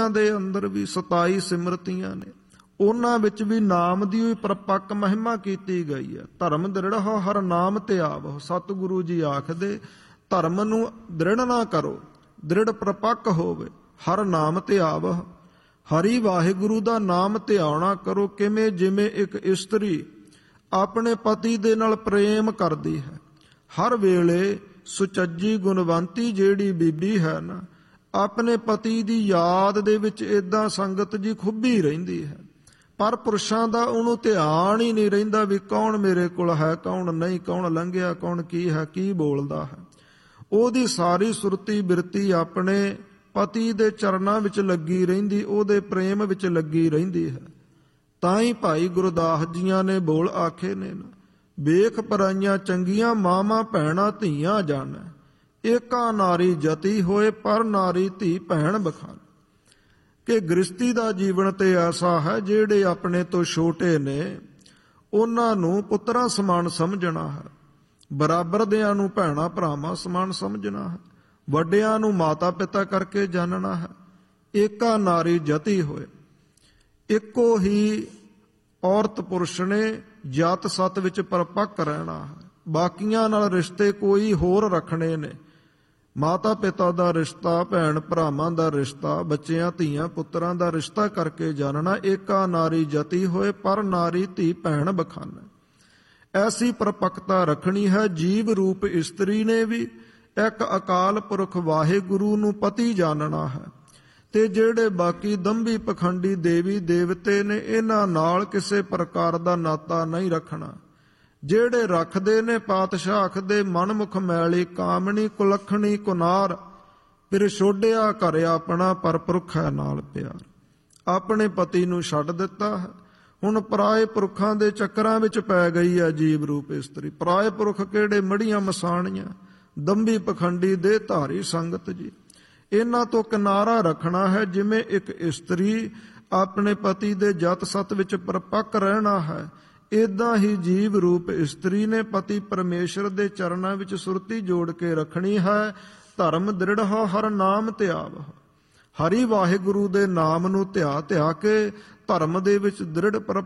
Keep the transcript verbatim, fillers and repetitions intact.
ਉਹਨਾਂ ਦੇ ਅੰਦਰ ਵੀ ਸਤਾਈ ਸਿਮਰਤੀਆਂ ਨੇ, ਉਹਨਾਂ ਵਿੱਚ ਵੀ ਨਾਮ ਦੀ ਹੋਈ ਪਰਪੱਕ ਮਹਿਮਾ ਕੀਤੀ ਗਈ ਹੈ। ਧਰਮ ਦ੍ਰਿੜਹੁ ਹਰ ਨਾਮ ਧਿਆਵਹੁ, ਸਤਿਗੁਰੂ ਜੀ ਆਖਦੇ ਧਰਮ ਨੂੰ ਦ੍ਰਿੜ ਨਾ ਕਰੋ, ਦ੍ਰਿੜ ਪਰਪੱਕ ਹੋਵੇ, ਹਰ ਨਾਮ ਧਿਆਵਹੁ, ਹਰੀ ਵਾਹਿਗੁਰੂ ਦਾ ਨਾਮ ਧਿਆਉਣਾ ਕਰੋ। ਕਿਵੇਂ? ਜਿਵੇਂ ਇੱਕ ਇਸਤਰੀ ਆਪਣੇ ਪਤੀ ਦੇ ਨਾਲ ਪ੍ਰੇਮ ਕਰਦੀ ਹੈ, ਹਰ ਵੇਲੇ ਸੁਚੱਜੀ ਗੁਣਵੰਤੀ ਜਿਹੜੀ ਬੀਬੀ ਹੈ ਨਾ, ਆਪਣੇ ਪਤੀ ਦੀ ਯਾਦ ਦੇ ਵਿੱਚ ਏਦਾਂ ਸੰਗਤ ਜੀ ਖੁੱਭੀ ਰਹਿੰਦੀ ਹੈ, ਪਰ ਪੁਰਸ਼ਾਂ ਦਾ ਉਹਨੂੰ ਧਿਆਨ ਹੀ ਨਹੀਂ ਰਹਿੰਦਾ ਵੀ ਕੌਣ ਮੇਰੇ ਕੋਲ ਹੈ, ਕੌਣ ਨਹੀਂ, ਕੌਣ ਲੰਘਿਆ, ਕੌਣ ਕੀ ਹੈ, ਕੀ ਬੋਲਦਾ ਹੈ। ਉਹਦੀ ਸਾਰੀ ਸੁਰਤੀ ਬਿਰਤੀ ਆਪਣੇ ਪਤੀ ਦੇ ਚਰਨਾਂ ਵਿੱਚ ਲੱਗੀ ਰਹਿੰਦੀ, ਉਹਦੇ ਪ੍ਰੇਮ ਵਿੱਚ ਲੱਗੀ ਰਹਿੰਦੀ ਹੈ। ਤਾਂ ਹੀ ਭਾਈ ਗੁਰਦਾਸ ਜੀਆਂ ਨੇ ਬੋਲ ਆਖੇ ਨੇ ਨਾ, ਵੇਖ ਪਰਾਈਆਂ ਚੰਗੀਆਂ ਮਾਵਾਂ ਭੈਣਾਂ ਧੀਆਂ ਜਾਣੈ, ਏਕਾ ਨਾਰੀ ਜਤੀ ਹੋਏ ਪਰ ਨਾਰੀ ਧੀ ਭੈਣ ਬਖਾਨ। ਕਿ ਗ੍ਰਸਤੀ ਦਾ ਜੀਵਨ ਤੇ ਐਸਾ ਹੈ, ਜਿਹੜੇ ਆਪਣੇ ਤੋਂ ਛੋਟੇ ਨੇ ਉਹਨਾਂ ਨੂੰ ਪੁੱਤਰਾਂ ਸਮਾਨ ਸਮਝਣਾ ਹੈ, ਬਰਾਬਰ ਦਿਆਂ ਨੂੰ ਭੈਣਾਂ ਭਰਾਵਾਂ ਸਮਾਨ ਸਮਝਣਾ ਹੈ, ਵੱਡਿਆਂ ਨੂੰ ਮਾਤਾ ਪਿਤਾ ਕਰਕੇ ਜਾਣਨਾ ਹੈ। ਏਕਾ ਨਾਰੀ ਜਤੀ ਹੋਏ, ਇੱਕੋ ਹੀ ਔਰਤ ਪੁਰਸ਼ ਨੇ ਜਾਤ ਸਤ ਵਿੱਚ ਪਰਪੱਕ ਰਹਿਣਾ ਹੈ, ਬਾਕੀਆਂ ਨਾਲ ਰਿਸ਼ਤੇ ਕੋਈ ਹੋਰ ਰੱਖਣੇ ਨੇ। ਮਾਤਾ ਪਿਤਾ ਦਾ ਰਿਸ਼ਤਾ, ਭੈਣ ਭਰਾਵਾਂ ਦਾ ਰਿਸ਼ਤਾ, ਬੱਚਿਆਂ ਧੀਆਂ ਪੁੱਤਰਾਂ ਦਾ ਰਿਸ਼ਤਾ ਕਰਕੇ ਜਾਣਨਾ। ਏਕਾ ਨਾਰੀ ਜਤੀ ਹੋਏ ਪਰ ਨਾਰੀ ਧੀ ਭੈਣ ਬਖਾਨਾ। ਐਸੀ ਪਰਪੱਕਤਾ ਰੱਖਣੀ ਹੈ। ਜੀਵ ਰੂਪ ਇਸਤਰੀ ਨੇ ਵੀ ਇੱਕ ਅਕਾਲ ਪੁਰਖ ਵਾਹਿਗੁਰੂ ਨੂੰ ਪਤੀ ਜਾਣਨਾ ਹੈ, ਤੇ ਜਿਹੜੇ ਬਾਕੀ ਦੰਭੀ ਪਖੰਡੀ ਦੇਵੀ ਦੇਵਤੇ ਨੇ ਇਹਨਾਂ ਨਾਲ ਕਿਸੇ ਪ੍ਰਕਾਰ ਦਾ ਨਾਤਾ ਨਹੀਂ ਰੱਖਣਾ। ਜਿਹੜੇ ਰੱਖਦੇ ਨੇ ਪਾਤਸ਼ਾਹ ਆਖਦੇ ਮਨਮੁਖ ਮੈਲੀ ਕਾਮਣੀ ਕੁਲੱਖਣੀ ਕੁਨਾਰ, ਫਿਰ ਛੋਡਿਆ ਘਰ ਆਪਣਾ ਪਰ ਪੁਰਖ ਹੈ ਨਾਲ ਪਿਆਰ। ਆਪਣੇ ਪਤੀ ਨੂੰ ਛੱਡ ਦਿੱਤਾ ਹੈ, ਹੁਣ ਪਰਾਏ ਪੁਰਖਾਂ ਦੇ ਚੱਕਰਾਂ ਵਿੱਚ ਪੈ ਗਈ ਹੈ ਜੀਵ ਰੂਪ ਇਸਤਰੀ। ਪਰਾਏ ਪੁਰਖ ਕਿਹੜੇ? ਮੜੀਆਂ ਮਸਾਣੀਆਂ, ਦੰਭੀ ਪਖੰਡੀ ਦੇ ਧਾਰੀ ਸੰਗਤ ਜੀ। ਇਹਨਾਂ ਤੋਂ ਕਿਨਾਰਾ ਰੱਖਣਾ ਹੈ। ਜਿਵੇਂ ਇੱਕ ਇਸਤਰੀ ਆਪਣੇ ਪਤੀ ਦੇ ਜਤ ਸਤ ਵਿੱਚ ਪਰਪੱਕ ਰਹਿਣਾ ਹੈ, ਏਦਾਂ ਹੀ ਜੀਵ ਰੂਪ ਇਸਤਰੀ ਨੇ ਪਤੀ ਪਰਮੇਸ਼ਰ ਦੇ ਚਰਨਾਂ ਵਿੱਚ ਸੁਰਤੀ ਜੋੜ ਕੇ ਰੱਖਣੀ ਹੈ। ਧਰਮ ਦ੍ਰਿੜਹੁ ਹਰ ਨਾਮ ਧਿਆਵਹੁ, ਹਰੀ ਵਾਹਿਗੁਰੂ ਦੇ ਨਾਮ ਨੂੰ ਧਿਆ ਧਿਆ ਕੇ ਧਰਮ ਦੇ ਵਿੱਚ ਦ੍ਰਿੜ ਪਰ